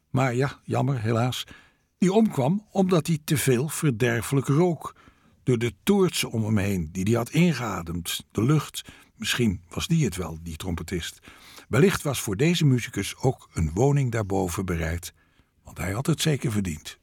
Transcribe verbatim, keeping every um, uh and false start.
Maar ja, jammer helaas. Die omkwam omdat hij te veel verderfelijk rook. Door de toorts om hem heen die hij had ingeademd. De lucht, misschien was die het wel, die trompetist. Wellicht was voor deze muzikus ook een woning daarboven bereid. Want hij had het zeker verdiend.